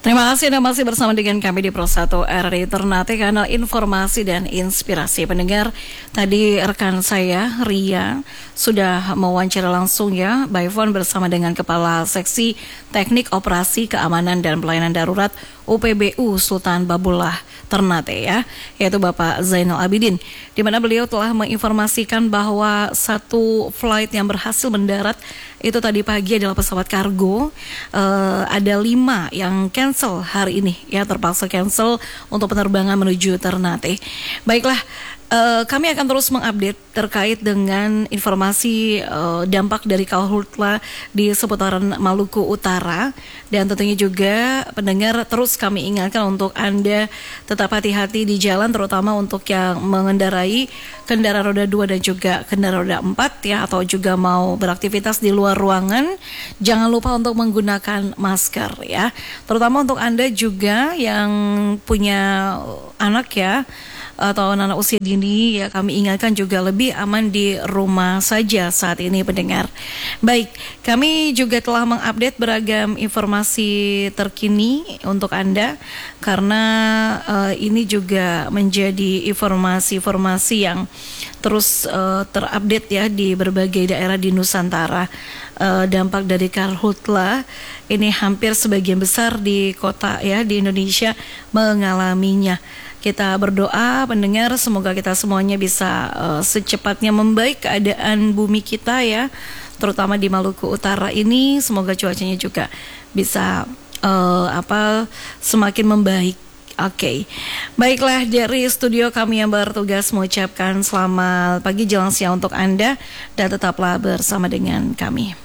Terima kasih Anda masih bersama dengan kami di Pro 1 RRI Ternate, kanal informasi dan inspirasi. Pendengar, tadi rekan saya Ria sudah mewawancara langsung ya by phone bersama dengan Kepala Seksi Teknik Operasi Keamanan dan Pelayanan Darurat UPBU Sultan Babullah Ternate ya, yaitu Bapak Zainal Abidin, di mana beliau telah menginformasikan bahwa satu flight yang berhasil mendarat itu tadi pagi adalah pesawat kargo. Ada 5 yang cancel hari ini ya, terpaksa cancel untuk penerbangan menuju Ternate. Baiklah, kami akan terus mengupdate terkait dengan informasi dampak dari Karhutla di seputaran Maluku Utara, dan tentunya juga pendengar terus kami ingatkan untuk Anda tetap hati-hati di jalan, terutama untuk yang mengendarai kendaraan roda 2 dan juga kendaraan roda 4 ya, atau juga mau beraktivitas di luar ruangan. Jangan lupa untuk menggunakan masker ya, terutama untuk Anda juga yang punya anak ya, atau anak usia dini ya, kami ingatkan juga lebih aman di rumah saja saat ini pendengar. Baik, kami juga telah mengupdate beragam informasi terkini untuk Anda, karena ini juga menjadi informasi-informasi yang terus terupdate ya di berbagai daerah di Nusantara. Dampak dari Karhutla ini hampir sebagian besar di kota ya di Indonesia mengalaminya. Kita berdoa pendengar, semoga kita semuanya bisa secepatnya membaik keadaan bumi kita ya, terutama di Maluku Utara ini. Semoga cuacanya juga bisa semakin membaik. Oke. Baiklah, dari studio kami yang bertugas mengucapkan selamat pagi jelang siang untuk Anda, dan tetaplah bersama dengan kami.